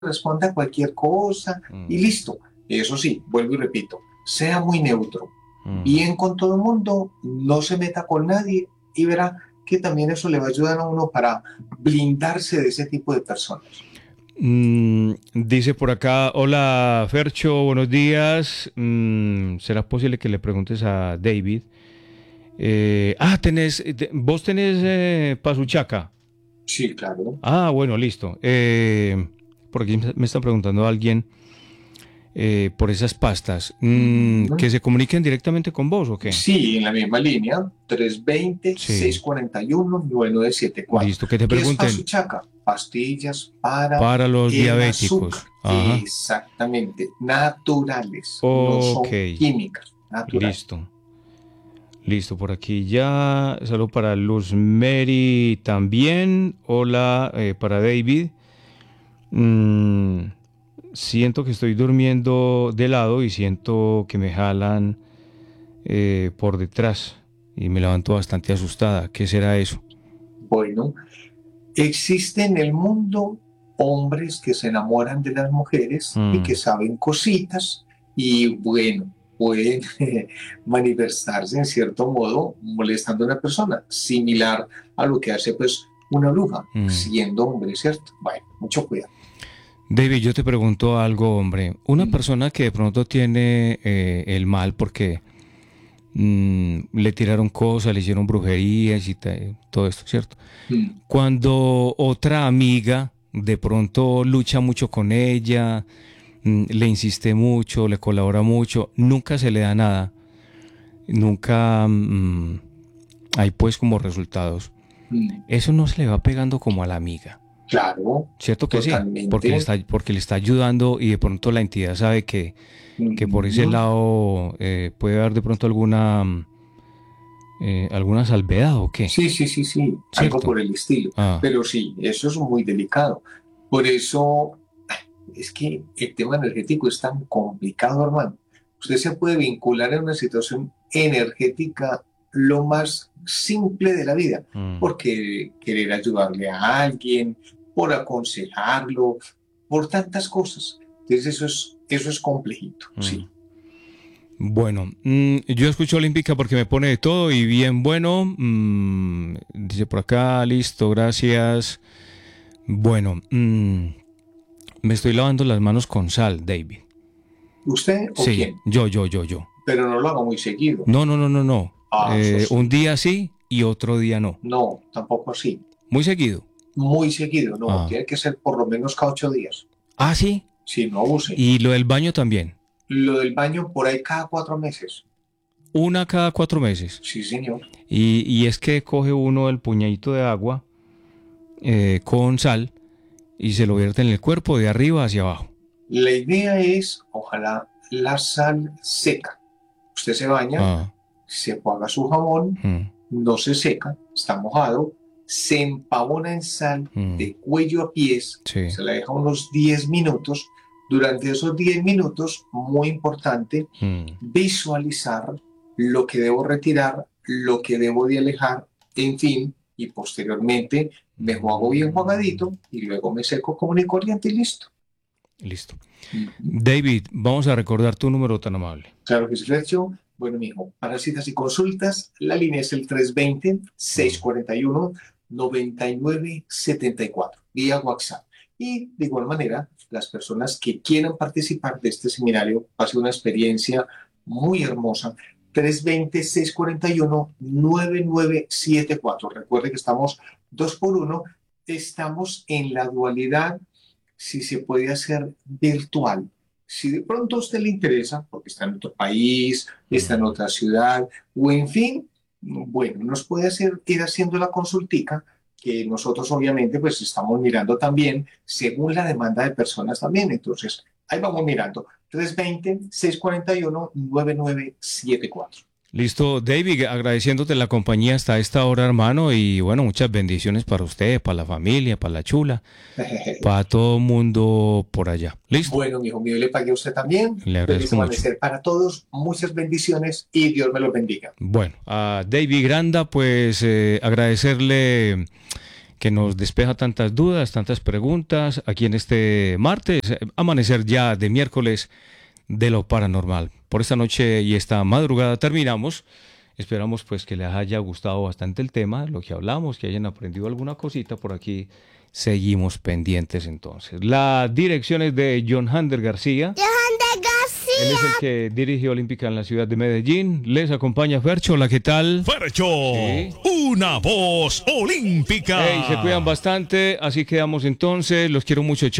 responda a cualquier cosa y Mm, listo. Eso sí, vuelvo y repito, sea muy neutro, mm. bien con todo el mundo, no se meta con nadie y verá que también eso le va a ayudar a uno para blindarse de ese tipo de personas. Dice por acá, hola Fercho, buenos días. ¿Será posible que le preguntes a David? Vos tenés Pasuchaca. Sí, claro. Ah, bueno, listo. Por aquí me está preguntando alguien por esas pastas. Ujú. ¿Que se comuniquen directamente con vos o qué? Sí, en la misma línea, Sí, 320-641-9974. listo. Que te ¿Qué es pregunten Pasuchaca? Pastillas para para los el azúcar. diabéticos. Ajá. Exactamente, naturales, no Ok, son químicas, naturales. listo. Listo, por aquí ya. Saludo para Luz Mary también. Hola para David. Mm, Siento que estoy durmiendo de lado y siento que me jalan por detrás y me levanto bastante asustada. ¿Qué será eso? Bueno, existen en el mundo hombres que se enamoran de las mujeres y que Mm, saben cositas y bueno, pueden manifestarse en cierto modo molestando a una persona, similar a lo que hace pues una bruja, mm. siendo hombre, ¿cierto? Bueno, mucho cuidado. David, yo te pregunto algo, hombre. Una Mm, persona que de pronto tiene el mal porque le tiraron cosas, le hicieron brujerías y todo esto, ¿cierto? mm. Cuando otra amiga de pronto lucha mucho con ella, le insiste mucho, le colabora mucho, nunca se le da nada, nunca hay pues como resultados. Mm. Eso no se le va pegando como a la amiga. Claro, ¿Cierto que sí? totalmente. Porque le está ayudando y de pronto la entidad sabe que por ese Mm. lado puede haber de pronto alguna salvedad o qué. Sí, sí, sí, sí, algo ¿Cierto? por el estilo. Ah, Pero sí, eso es muy delicado. Por eso es que el tema energético es tan complicado, hermano. Usted se puede vincular en una situación energética lo más simple de la vida, mm, porque querer ayudarle a alguien, por aconsejarlo, por tantas cosas. Entonces eso es complejito, mm. sí. Bueno, yo escucho Olímpica porque me pone de todo y bien bueno. Dice por acá, listo, gracias. Bueno, me estoy lavando las manos con sal, David. ¿Usted o Sí, quién? yo. Pero no lo haga muy seguido. No. Ah, eso Un sí. día sí y otro día no. No, tampoco así. Muy seguido. Muy seguido, no. Ah, Tiene que ser por lo menos cada 8 días. sí. Si no abuse. Y lo del baño también. Lo del baño por ahí cada 4 meses. Una cada 4 meses. Sí, señor. Y es que coge uno el puñadito de agua con sal y se lo vierte en el cuerpo de arriba hacia abajo. La idea es, ojalá, la sal seca. Usted se baña, Ah, se paga su jabón, mm, no se seca, está mojado, se empavona en sal mm, de cuello a pies, sí. se la deja unos 10 minutos. Durante esos 10 minutos, muy importante, Mm. visualizar lo que debo retirar, lo que debo de alejar, en fin, y posteriormente me juego bien Mm, jugadito y luego me seco común y corriente y listo. listo. Ujú. David, vamos a recordar tu número tan amable. Claro que sí, Sergio. Bueno, mijo, para citas y consultas, la línea es el Mm. 320-641-9974, vía WhatsApp. Y de igual manera, las personas que quieran participar de este seminario, va a ser una experiencia muy hermosa. 320-641-9974. Recuerde que estamos 2 por 1. Estamos en la dualidad, si se puede hacer virtual. Si de pronto a usted le interesa, porque está en otro país, está en Mm. otra ciudad, o en fin, bueno, nos puede ir haciendo la consultica, que nosotros obviamente pues estamos mirando también según la demanda de personas también. Entonces, ahí vamos mirando. 320-641-9974. Listo, David, agradeciéndote la compañía hasta esta hora, hermano, y bueno, muchas bendiciones para usted, para la familia, para la chula, para todo el mundo por allá. Listo, Bueno, mi hijo mío, le pagué a usted también. le Feliz agradezco mucho. amanecer para todos. Muchas bendiciones y Dios me los bendiga. Bueno, a David Granda, pues agradecerle que nos despeja tantas dudas, tantas preguntas aquí en este martes, amanecer ya de miércoles de lo paranormal. Por esta noche y esta madrugada terminamos. Esperamos pues que les haya gustado bastante el tema, lo que hablamos, que hayan aprendido alguna cosita por aquí. Seguimos pendientes entonces. La dirección es de John Hander García. Él es el que dirige Olímpica en la ciudad de Medellín. Les acompaña Fercho. Hola, ¿qué tal? Fercho, sí. Una voz olímpica. Hey, se cuidan bastante. Así quedamos entonces. Los quiero mucho. Chao.